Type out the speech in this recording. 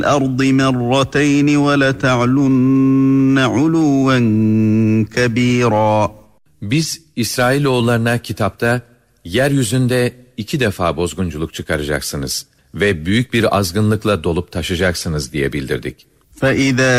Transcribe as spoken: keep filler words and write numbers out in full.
الْأَرْضِ مَرَّتَيْنِ وَلَتَعْلُنَّ عُلُوًّا كَبِيرًا. Biz İsrailoğullarına kitapta yeryüzünde iki defa bozgunculuk çıkaracaksınız ve büyük bir azgınlıkla dolup taşacaksınız diye bildirdik. فَإِذَا